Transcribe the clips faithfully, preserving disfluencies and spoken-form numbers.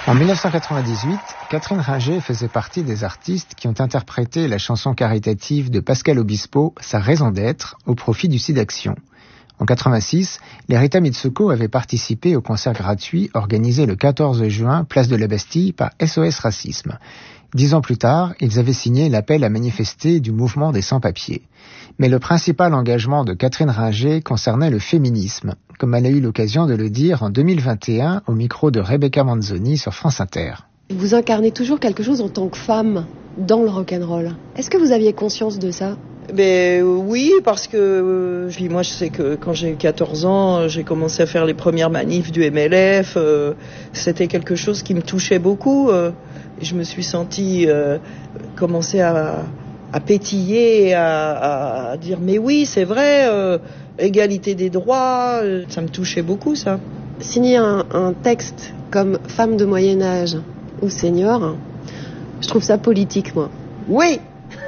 En dix-neuf cent quatre-vingt-dix-huit, Catherine Ringer faisait partie des artistes qui ont interprété la chanson caritative de Pascal Obispo, Sa raison d'être, au profit du SIDAction. En quatre-vingt-six, les Rita Mitsuko avaient participé au concert gratuit organisé le quatorze juin, place de la Bastille, par S O S Racisme. Dix ans plus tard, ils avaient signé l'appel à manifester du mouvement des sans-papiers. Mais le principal engagement de Catherine Ringer concernait le féminisme, comme elle a eu l'occasion de le dire en deux mille vingt et un au micro de Rebecca Manzoni sur France Inter. Vous incarnez toujours quelque chose en tant que femme dans le rock'n'roll. Est-ce que vous aviez conscience de ça ? Ben oui, parce que euh, moi je sais que quand j'ai eu quatorze ans, j'ai commencé à faire les premières manifs du M L F. Euh, c'était quelque chose qui me touchait beaucoup. Euh, et je me suis sentie euh, commencer à, à pétiller, à, à dire mais oui c'est vrai, euh, égalité des droits, euh, ça me touchait beaucoup ça. Signer un, un texte comme femme de Moyen Âge ou senior, je trouve ça politique moi. Oui.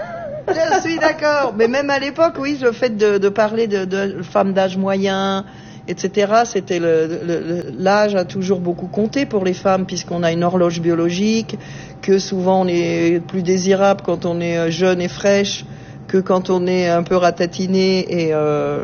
Je suis d'accord, mais même à l'époque, oui, le fait de, de parler de, de femmes d'âge moyen, et cetera, c'était le, le, l'âge a toujours beaucoup compté pour les femmes puisqu'on a une horloge biologique, que souvent on est plus désirable quand on est jeune et fraîche que quand on est un peu ratatiné et, euh,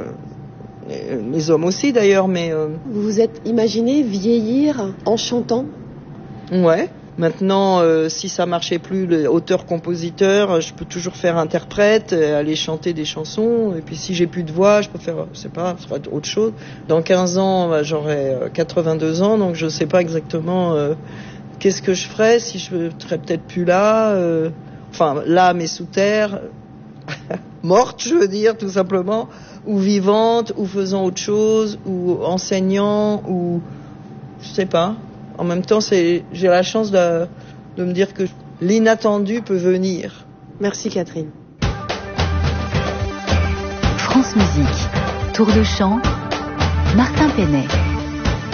et les hommes aussi d'ailleurs, mais euh... vous vous êtes imaginé vieillir en chantant ? Ouais. Maintenant, euh, si ça marchait plus, le auteur-compositeur, je peux toujours faire interprète, aller chanter des chansons. Et puis si j'ai plus de voix, je peux faire, je sais pas, ce sera autre chose. Dans quinze ans, bah, j'aurai quatre-vingt-deux ans, donc je sais pas exactement euh, qu'est-ce que je ferais si je serais peut-être plus là. Euh, enfin, là, mais sous terre, morte, je veux dire, tout simplement, ou vivante, ou faisant autre chose, ou enseignant, ou je sais pas. En même temps, c'est, j'ai la chance de, de me dire que l'inattendu peut venir. Merci Catherine. France Musique, Tour de chant, Martin Penet.